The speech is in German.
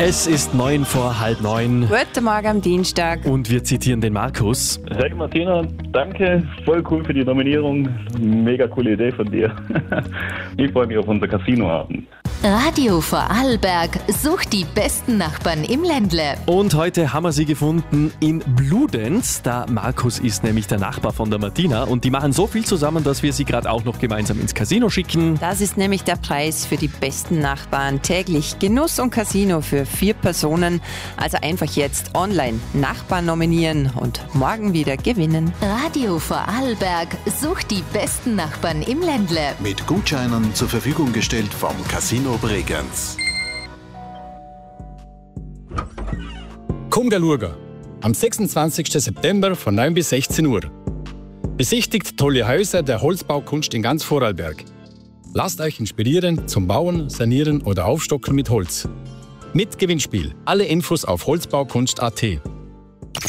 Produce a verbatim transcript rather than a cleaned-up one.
Es ist neun vor halb neun. Guten Morgen am Dienstag. Und wir zitieren den Markus. Hey Martina, danke, voll cool für die Nominierung. Mega coole Idee von dir. Ich freue mich auf unser Casinoabend. Radio Vorarlberg sucht die besten Nachbarn im Ländle. Und heute haben wir sie gefunden in Bludenz. Der Markus ist nämlich der Nachbar von der Martina und die machen so viel zusammen, dass wir sie gerade auch noch gemeinsam ins Casino schicken. Das ist nämlich der Preis für die besten Nachbarn. Täglich Genuss und Casino für vier Personen. Also einfach jetzt online Nachbarn nominieren und morgen wieder gewinnen. Radio Vorarlberg sucht die besten Nachbarn im Ländle. Mit Gutscheinen zur Verfügung gestellt vom Casino Bregenz. Komm gell schauen. Am sechsundzwanzigsten September von neun bis sechzehn Uhr. Besichtigt tolle Häuser der Holzbaukunst in ganz Vorarlberg. Lasst euch inspirieren zum Bauen, Sanieren oder Aufstocken mit Holz. Mit Gewinnspiel. Alle Infos auf holzbaukunst punkt at.